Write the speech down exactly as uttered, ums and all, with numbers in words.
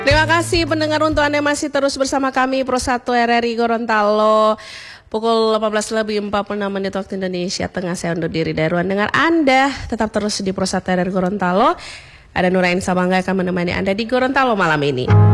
Terima kasih pendengar, untuk Anda masih terus bersama kami Pro satu R R I Gorontalo. Pukul delapan belas lebih empat puluh enam menit waktu Indonesia Tengah, saya undur diri dari ruang dengar Anda. Tetap terus di Pro satu R R I Gorontalo. Ada Nurain Sabangga akan menemani Anda di Gorontalo malam ini.